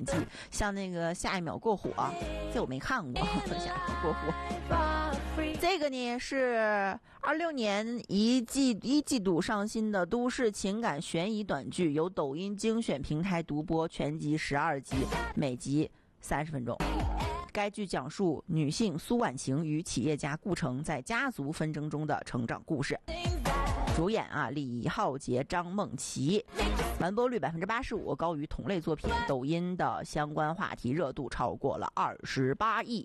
技，像那个下一秒过火，这我没看过，下一秒过火。这个呢是26年一季度上新的都市情感悬疑短剧，由抖音精选平台独播，全集12集，每集30分钟。该剧讲述女性苏婉晴与企业家顾城在家族纷争中的成长故事。主演李浩杰、张梦琪，完播率85%，高于同类作品。抖音的相关话题热度超过了28亿。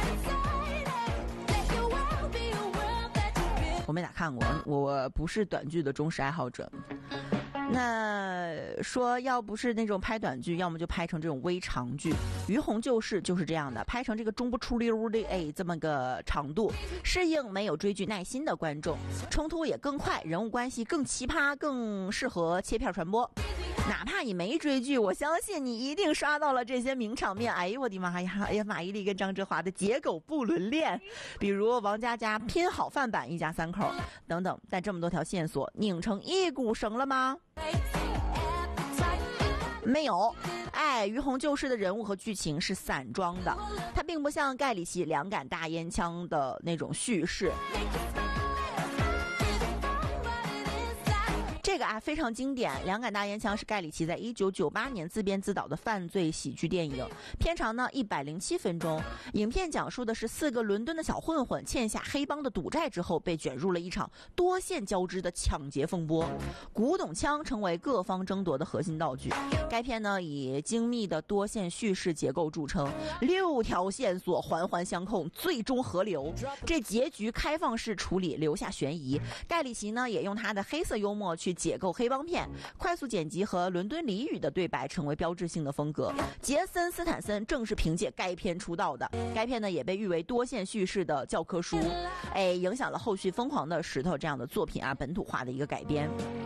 我没咋看过，我不是短剧的忠实爱好者。那说要不是那种拍短剧，要么就拍成这种微长剧。于洪救世就是这样的，拍成这个中不出溜的这么个长度，适应没有追剧耐心的观众，冲突也更快，人物关系更奇葩，更适合切片传播。哪怕你没追剧，我相信你一定刷到了这些名场面。哎呦我的妈呀！哎呀，马伊琍跟张哲华的结狗不伦恋，比如王佳佳拼好饭版一家3口等等。但这么多条线索拧成一股绳了吗？没有。于洪救世的人物和剧情是散装的，它并不像盖里奇两杆大烟枪的那种叙事。这个非常经典，两杆大烟枪是盖里奇在1998年自编自导的犯罪喜剧电影，片长呢107分钟。影片讲述的是4个伦敦的小混混欠下黑帮的赌债之后，被卷入了一场多线交织的抢劫风波，古董枪成为各方争夺的核心道具。该片呢以精密的多线叙事结构著称，6条线索环环相扣，最终合流。这结局开放式处理，留下悬疑。盖里奇呢也用他的黑色幽默去解构黑帮片，快速剪辑和伦敦俚语的对白成为标志性的风格。杰森斯坦森正是凭借该片出道的，该片呢也被誉为多线叙事的教科书，影响了后续疯狂的石头这样的作品本土化的一个改编。